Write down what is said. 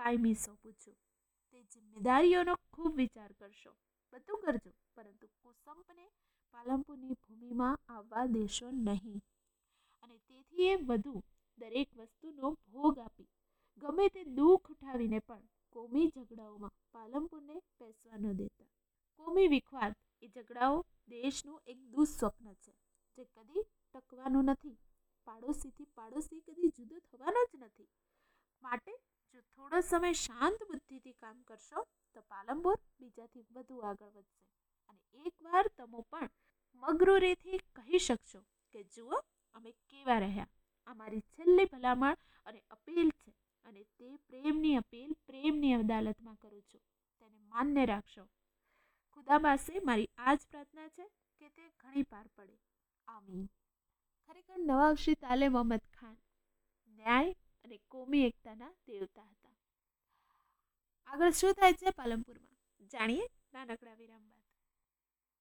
કાયમી સોંપું છું. તે જિમ્મેદારીઓનો ખૂબ વિચાર કરશો. બધું કરજો, પરંતુ કુસંપને પાલનપુરની ભૂમિમાં આવવા દેશો નહીં. અને તેથી એ વધુ દરેક વસ્તુનો ભોગ આપી ગમે તે દુઃખ ઉઠાવીને પણ કોમી ઝઘડાઓમાં પાલનપુરને બેસવા ન દેતા. કોમી વિખવાદ એ ઝઘડાઓ દેશનું એક દુઃસ્વપ્ન છે, જે કદી ટકવાનું નથી. પાડોશીથી પાડોશી કદી જુદો થવાનો જ નથી. માટે જો થોડો સમય શાંત બુદ્ધિથી કામ કરશો તો પાલનપુર બીજાથી વધુ આગળ વધશે. અને એકવાર તમે પણ મગરૂરીથી કહી શકશો કે જુઓ અમે કેવા રહ્યા. અમારી છેલ્લી ભલામણ અને અપીલ છે, અને તે પ્રેમની અપીલ પ્રેમની અદાલતમાં કરું છું. તેને માન્ય રાખશો. ખુદા પાસે મારી આ જ પ્રાર્થના છે કે તે ઘણી પાર પડે. આમીન. ખરેખર નવાબ શ્રી તાલે મોહમ્મદ ખાન ન્યાય અને કોમી એકતાના દેવતા હતા. આગળ શું થાય છે પાલનપુરમાં જાણીએ નાનકડા વિરામ બાદ.